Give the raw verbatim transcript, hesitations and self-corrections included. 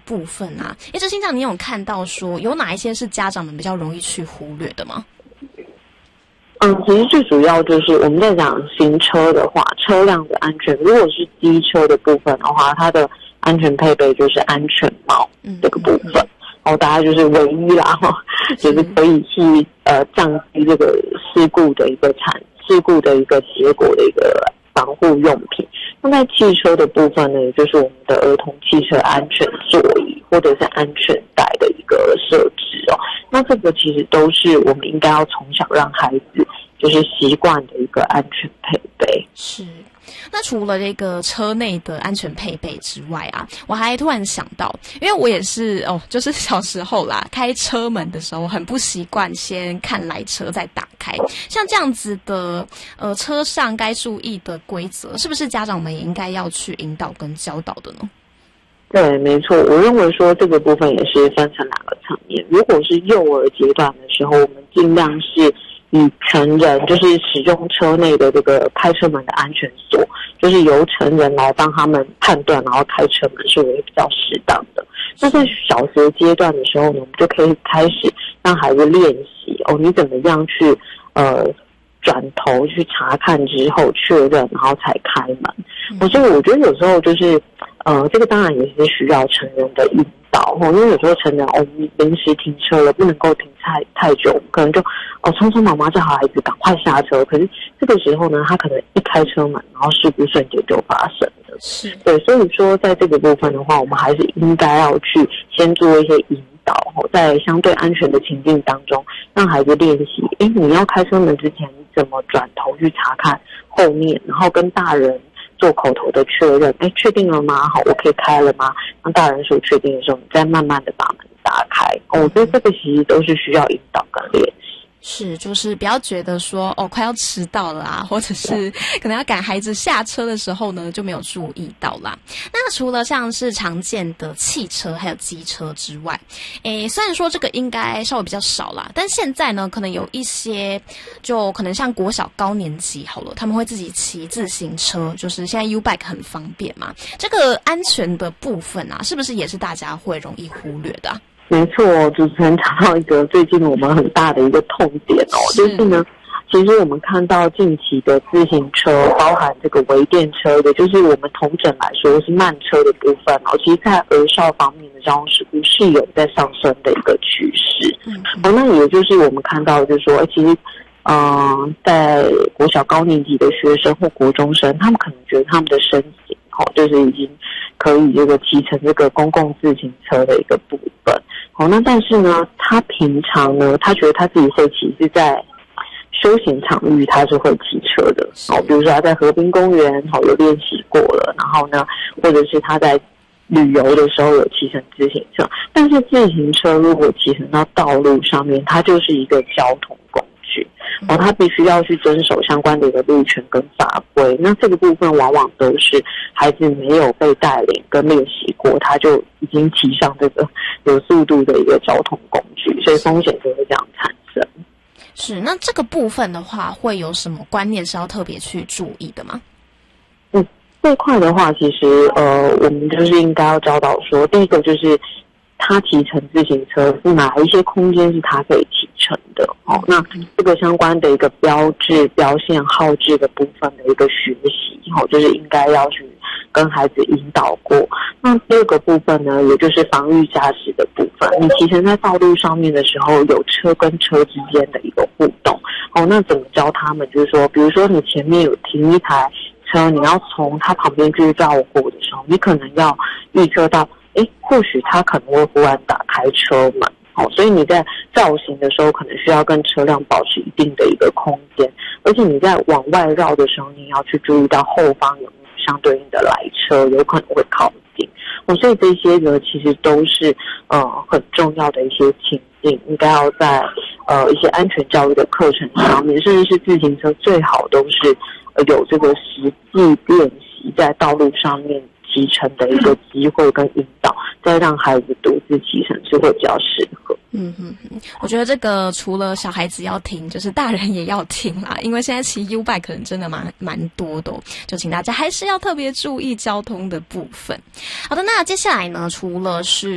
部分啊，诶，执行长，你有看到说有哪一些是家长们比较容易去忽略的吗？ 嗯，其实最主要就是我们在讲行车的话，车辆的安全，如果是机车的部分的话，它的安全配备就是安全帽这个部分，然后大家就是唯一啦哈，就是可以去呃降低这个事故的一个产事故的一个结果的一个防护用品。那在汽车的部分呢，也就是我们的儿童汽车安全座椅或者是安全带的一个设置哦。那这个其实都是我们应该要从小让孩子就是习惯的一个安全配备。 是。那除了这个车内的安全配备之外啊，我还突然想到，因为我也是哦，就是小时候啦，开车门的时候很不习惯先看来车再打开，像这样子的呃车上该注意的规则，是不是家长们也应该要去引导跟教导的呢？ 对，没错，我认为说这个部分也是分成两个层面。如果是幼儿阶段的时候，我们尽量是以成人就是使用车内的这个开车门的安全锁，就是由成人来帮他们判断，然后开车门是为比较适当的。那在小学阶段的时候呢，我们就可以开始让孩子练习哦，你怎么样去呃转头去查看之后确认，然后才开门。嗯、所以我觉得有时候就是呃，这个当然也是需要成人的引导哦，因为有时候成人哦临时停车了，不能够停太太久，我们可能就哦匆匆忙忙叫孩子赶快下车，可是这个时候呢，他可能一开车门，然后事故瞬间就发生了。 是， 对，所以说在这个部分的话，我们还是应该要去先做一些引导，在相对安全的情境当中，让孩子练习，诶，你要开车门之前，你怎么转头去查看后面，然后跟大人做口头的确认，哎，确定了吗？好，我可以开了吗？当大人说确定的时候，你再慢慢的把门打开。哦，我觉得这个其实都是需要引导跟练习。 是，就是不要觉得说哦快要迟到了啊，或者是可能要赶孩子下车的时候呢就没有注意到啦。那除了像是常见的汽车还有机车之外，诶，虽然说这个应该稍微比较少啦，但现在呢可能有一些就可能像国小高年级好了，他们会自己骑自行车，就是现在 U-Bike 很方便嘛。这个安全的部分啊，是不是也是大家会容易忽略的啊？ 没错，主持人讲到一个最近我们很大的一个痛点哦，是就是呢，其实我们看到近期的自行车，包含这个微电车的，就是我们统整来说是慢车的部分哦，其实在儿少方面的交通事故是有在上升的一个趋势。嗯，哦，那也就是我们看到就是说，其实嗯、呃，在国小高年级的学生或国中生，他们可能觉得他们的身形哦，就是已经可以这个骑乘这个公共自行车的一个部分。哦，那但是呢，他平常呢，他觉得他自己会骑是在休闲场域，他是会骑车的。哦，比如说他在河滨公园，哦有练习过了，然后呢，或者是他在旅游的时候有骑乘自行车。但是自行车如果骑乘到道路上面，它就是一个交通工具。哦，他必须要去遵守相关的一个路权跟法规。那这个部分往往都是孩子没有被带领跟练习过，他就已经骑上这个有速度的一个交通工具，所以风险就会这样产生。 是，那这个部分的话，会有什么观念是要特别去注意的吗？ 嗯，这一块的话，其实呃，我们就是应该要教导说，第一个就是他骑乘自行车是哪一些空间是他可以骑乘的哦。那这个相关的一个标志、标线、号志的部分的一个学习哦，就是应该要去跟孩子引导过。那第二个部分呢，也就是防御驾驶的部分。你骑乘在道路上面的时候，有车跟车之间的一个互动哦。那怎么教他们？就是说，比如说你前面有停一台车，你要从它旁边去绕过的时候，你可能要预测到。诶，或许他可能会忽然打开车门，哦，所以你在造型的时候，可能需要跟车辆保持一定的一个空间，而且你在往外绕的时候，你要去注意到后方有没有相对应的来车，有可能会靠近，哦，所以这些呢，其实都是呃很重要的一些情境，应该要在呃一些安全教育的课程上面，甚至是自行车最好都是呃有这个实际练习在道路上面骑乘的一个机会跟引导，再让孩子独自骑乘是会比较适合。 嗯哼哼，我觉得这个除了小孩子要听，就是大人也要听啦，因为现在骑 U-Bike 可能真的蛮蛮多的哦，就请大家还是要特别注意交通的部分。好的，那接下来呢，除了是